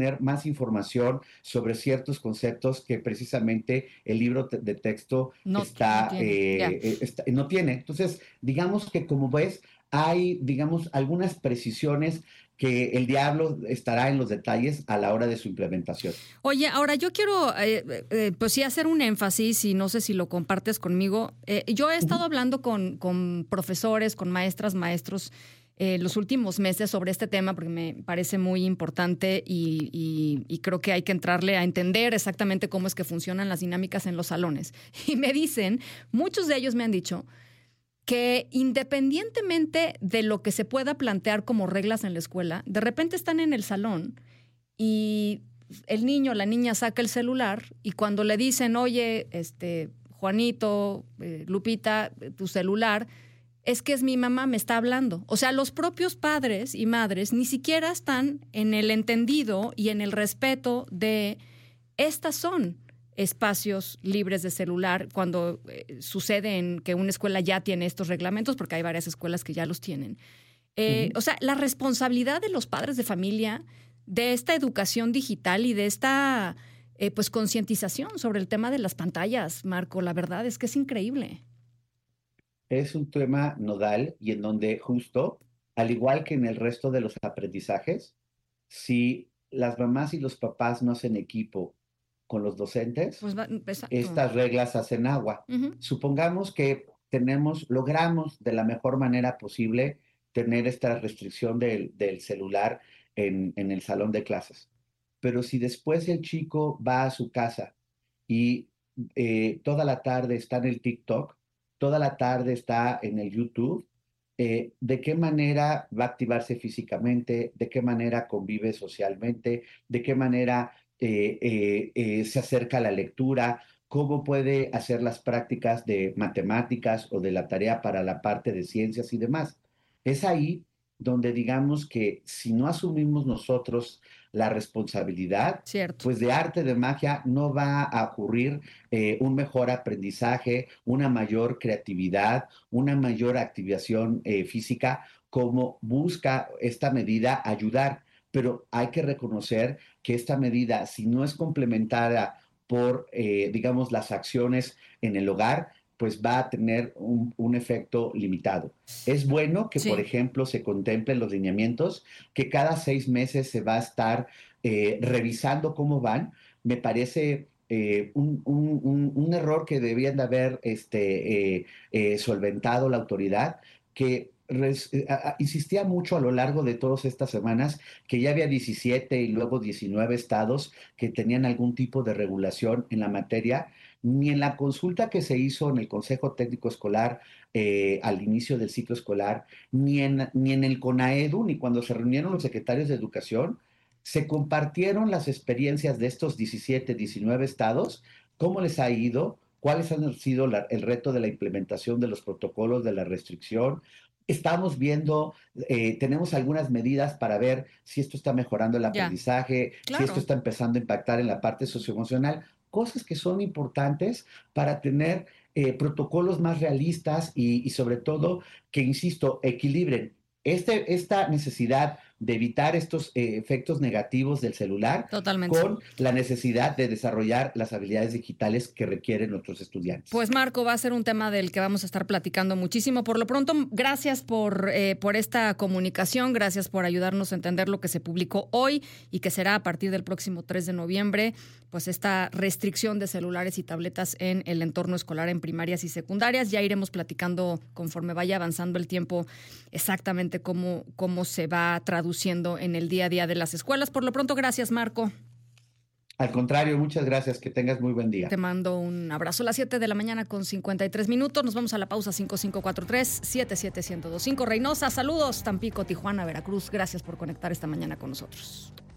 más información sobre ciertos conceptos que precisamente el libro de texto No, no tiene, ya. no tiene. Entonces, digamos que como ves, hay, digamos, algunas precisiones que el diablo estará en los detalles a la hora de su implementación. Oye, ahora yo quiero, pues sí, hacer un énfasis y no sé si lo compartes conmigo. Yo he estado hablando con profesores, con maestras, maestros los últimos meses sobre este tema porque me parece muy importante y creo que hay que entrarle a entender exactamente cómo es que funcionan las dinámicas en los salones. Y me dicen, muchos de ellos me han dicho que independientemente de lo que se pueda plantear como reglas en la escuela, de repente están en el salón y el niño, la niña saca el celular y cuando le dicen, oye, Juanito, Lupita, tu celular, es que es mi mamá, me está hablando. O sea, los propios padres y madres ni siquiera están en el entendido y en el respeto de estas son espacios libres de celular cuando sucede en que una escuela ya tiene estos reglamentos, porque hay varias escuelas que ya los tienen. O sea, la responsabilidad de los padres de familia de esta educación digital y de esta pues concientización sobre el tema de las pantallas, Marco, la verdad es que es increíble. Es un tema nodal y en donde justo, al igual que en el resto de los aprendizajes, si las mamás y los papás no hacen equipo con los docentes, Pues exacto. estas reglas hacen agua. Uh-huh. Supongamos que logramos de la mejor manera posible tener esta restricción del celular en el salón de clases. Pero si después el chico va a su casa y toda la tarde está en el TikTok, toda la tarde está en el YouTube, ¿de qué manera va a activarse físicamente? ¿De qué manera convive socialmente? ¿De qué manera se acerca a la lectura? ¿Cómo puede hacer las prácticas de matemáticas o de la tarea para la parte de ciencias y demás? Es ahí donde digamos que si no asumimos nosotros la responsabilidad, Cierto. pues de arte de magia no va a ocurrir un mejor aprendizaje, una mayor creatividad, una mayor activación física, como busca esta medida ayudar. Pero hay que reconocer que esta medida, si no es complementada por, digamos, las acciones en el hogar, pues va a tener un efecto limitado. Es bueno que, por Sí. ejemplo, se contemplen los lineamientos, que cada 6 meses se va a estar revisando cómo van. Me parece un error que debían de haber solventado la autoridad, que insistía mucho a lo largo de todas estas semanas que ya había 17 y luego 19 estados que tenían algún tipo de regulación en la materia. Ni en la consulta que se hizo en el Consejo Técnico Escolar al inicio del ciclo escolar, ni en el CONAEDU, ni cuando se reunieron los secretarios de Educación, se compartieron las experiencias de estos 17, 19 estados, cómo les ha ido, cuáles han sido el reto de la implementación de los protocolos de la restricción. Estamos viendo, tenemos algunas medidas para ver si esto está mejorando el Ya, aprendizaje, si esto claro. está empezando a impactar en la parte socioemocional, cosas que son importantes para tener protocolos más realistas y sobre todo que, insisto, equilibren esta necesidad de evitar estos efectos negativos del celular Totalmente. con la necesidad de desarrollar las habilidades digitales que requieren nuestros estudiantes. Pues Marco, va a ser un tema del que vamos a estar platicando muchísimo. Por lo pronto, gracias por esta comunicación, gracias por ayudarnos a entender lo que se publicó hoy y que será a partir del próximo 3 de noviembre, pues esta restricción de celulares y tabletas en el entorno escolar en primarias y secundarias. Ya iremos platicando conforme vaya avanzando el tiempo exactamente cómo se va traduciendo en el día a día de las escuelas. Por lo pronto, gracias, Marco. Al contrario, muchas gracias. Que tengas muy buen día. Te mando un abrazo a las 7 de la mañana con 53 minutos. Nos vamos a la pausa 5543-77125. Reynosa, saludos. Tampico, Tijuana, Veracruz. Gracias por conectar esta mañana con nosotros.